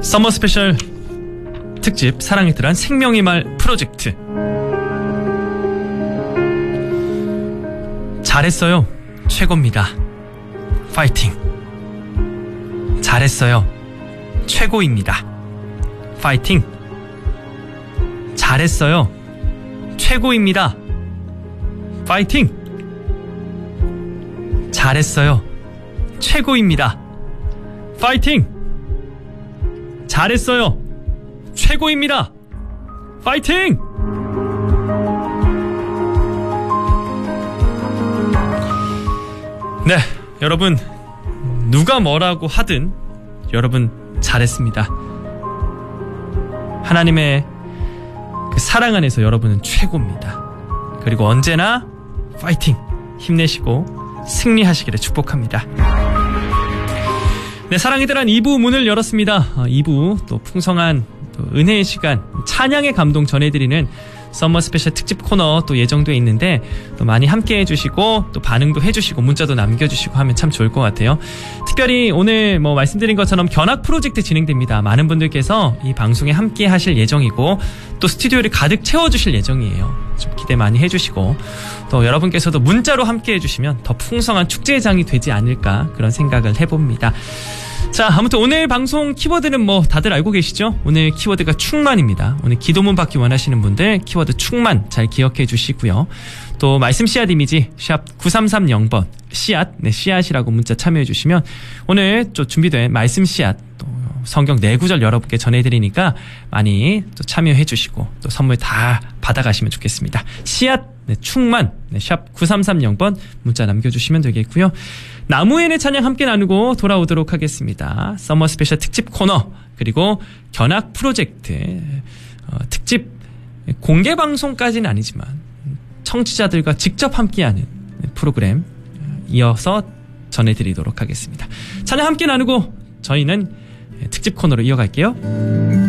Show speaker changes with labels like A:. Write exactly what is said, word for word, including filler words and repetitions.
A: 서머 스페셜 특집 사랑이 들어간 생명의 말 프로젝트. 잘했어요. 최고입니다. 파이팅. 잘했어요. 최고입니다. 파이팅. 잘했어요. 최고입니다. 파이팅. 잘했어요. 최고입니다. 파이팅. 잘했어요. 최고입니다. 파이팅. 네, 여러분 누가 뭐라고 하든 여러분 잘했습니다. 하나님의 그 사랑 안에서 여러분은 최고입니다. 그리고 언제나 파이팅 힘내시고 승리하시기를 축복합니다. 네, 사랑이 들어간 이 부 문을 열었습니다. 이 부 또 풍성한 또 은혜의 시간, 찬양의 감동 전해드리는 서머 스페셜 특집 코너 또 예정돼 있는데 또 많이 함께 해주시고 또 반응도 해주시고 문자도 남겨주시고 하면 참 좋을 것 같아요. 특별히 오늘 뭐 말씀드린 것처럼 견학 프로젝트 진행됩니다. 많은 분들께서 이 방송에 함께 하실 예정이고 또 스튜디오를 가득 채워주실 예정이에요. 좀 기대 많이 해주시고 또 여러분께서도 문자로 함께 해주시면 더 풍성한 축제장이 되지 않을까 그런 생각을 해봅니다. 자, 아무튼 오늘 방송 키워드는 뭐 다들 알고 계시죠? 오늘 키워드가 충만입니다. 오늘 기도문 받기 원하시는 분들 키워드 충만 잘 기억해 주시고요. 또 말씀 씨앗 이미지 샵 구삼삼영 번 씨앗, 네, 씨앗이라고 문자 참여해 주시면 오늘 또 준비된 말씀 씨앗 또 성경 네 구절 여러분께 전해드리니까 많이 또 참여해 주시고 또 선물 다 받아가시면 좋겠습니다. 씨앗, 네, 충만, 네, 샵 구삼삼영 번 문자 남겨주시면 되겠고요. 나무엔의 찬양 함께 나누고 돌아오도록 하겠습니다. 서머 스페셜 특집 코너 그리고 견학 프로젝트 어, 특집 공개 방송까지는 아니지만 청취자들과 직접 함께하는 프로그램 이어서 전해드리도록 하겠습니다. 찬양 함께 나누고 저희는 특집 코너로 이어갈게요.